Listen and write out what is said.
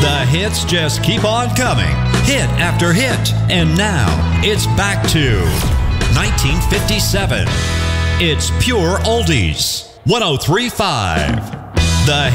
The hits just keep on coming, hit after hit. And now it's back to 1957. It's pure oldies. 103.5. The